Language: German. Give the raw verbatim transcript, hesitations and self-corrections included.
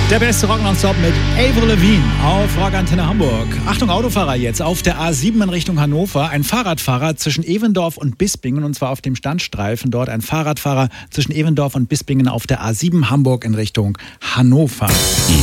Der beste Rock nonstop mit Avril Lavigne auf Rockantenne Hamburg. Achtung, Autofahrer jetzt auf der A sieben in Richtung Hannover. Ein Fahrradfahrer zwischen Evendorf und Bispingen, und zwar auf dem Standstreifen dort. Ein Fahrradfahrer zwischen Evendorf und Bispingen auf der A sieben Hamburg in Richtung Hannover.